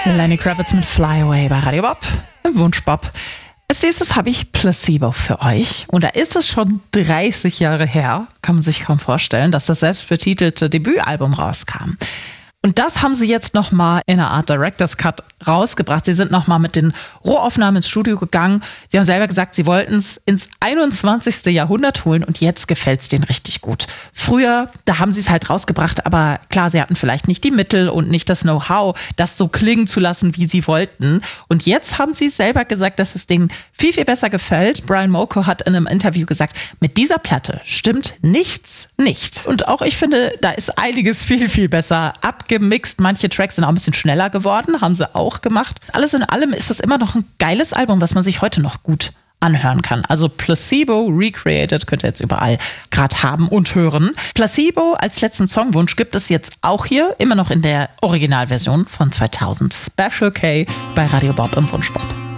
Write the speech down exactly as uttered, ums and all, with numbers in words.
Lenny Kravitz mit Fly Away bei Radio Bob im Wunschbob. Als nächstes habe ich Placebo für euch. Und da ist es schon dreißig Jahre her, kann man sich kaum vorstellen, dass das selbstbetitelte Debütalbum rauskam. Und das haben sie jetzt nochmal in einer Art Director's Cut rausgebracht. Sie sind nochmal mit den Rohaufnahmen ins Studio gegangen. Sie haben selber gesagt, sie wollten es ins einundzwanzigste Jahrhundert holen und jetzt gefällt es denen richtig gut. Früher, da haben sie es halt rausgebracht, aber klar, sie hatten vielleicht nicht die Mittel und nicht das Know-how, das so klingen zu lassen, wie sie wollten. Und jetzt haben sie selber gesagt, dass es denen viel, viel besser gefällt. Brian Molko hat in einem Interview gesagt, mit dieser Platte stimmt nichts nicht. Und auch ich finde, da ist einiges viel, viel besser abgemixt. Manche Tracks sind auch ein bisschen schneller geworden, haben sie auch gemacht. Alles in allem ist es immer noch ein geiles Album, was man sich heute noch gut anhören kann. Also Placebo Recreated könnt ihr jetzt überall gerade haben und hören. Placebo als letzten Songwunsch gibt es jetzt auch hier, immer noch in der Originalversion von zweitausend. Special K bei Radio Bob im Wunschbob.